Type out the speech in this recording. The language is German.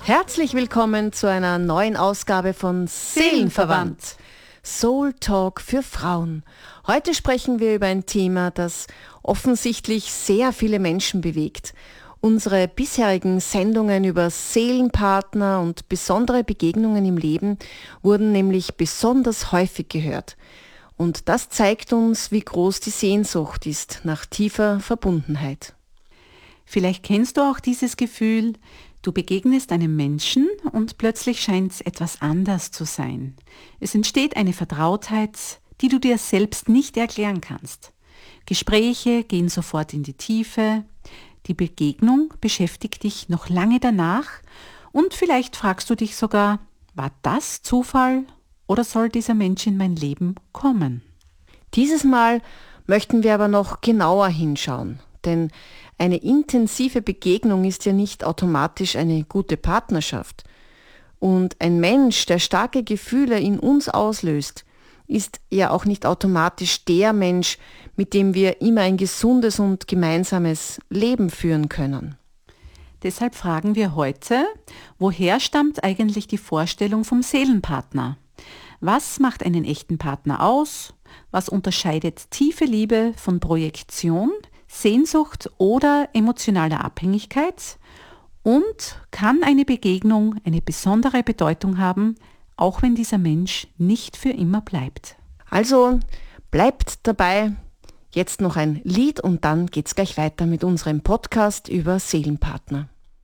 Herzlich willkommen zu einer neuen Ausgabe von Seelenverwandt. Soul Talk für Frauen. Heute sprechen wir über ein Thema, das offensichtlich sehr viele Menschen bewegt. Unsere bisherigen Sendungen über Seelenpartner und besondere Begegnungen im Leben wurden nämlich besonders häufig gehört. Und das zeigt uns, wie groß die Sehnsucht ist nach tiefer Verbundenheit. Vielleicht kennst du auch dieses Gefühl, du begegnest einem Menschen und plötzlich scheint es etwas anders zu sein. Es entsteht eine Vertrautheit, die du dir selbst nicht erklären kannst. Gespräche gehen sofort in die Tiefe, die Begegnung beschäftigt dich noch lange danach und vielleicht fragst du dich sogar, war das Zufall oder soll dieser Mensch in mein Leben kommen? Dieses Mal möchten wir aber noch genauer hinschauen, denn eine intensive Begegnung ist ja nicht automatisch eine gute Partnerschaft. Und ein Mensch, der starke Gefühle in uns auslöst, ist ja auch nicht automatisch der Mensch, mit dem wir immer ein gesundes und gemeinsames Leben führen können. Deshalb fragen wir heute, woher stammt eigentlich die Vorstellung vom Seelenpartner? Was macht einen echten Partner aus? Was unterscheidet tiefe Liebe von Projektion, Sehnsucht oder emotionaler Abhängigkeit? Und kann eine Begegnung eine besondere Bedeutung haben, auch wenn dieser Mensch nicht für immer bleibt? Also bleibt dabei, jetzt noch ein Lied und dann geht's gleich weiter mit unserem Podcast über Seelenpartner.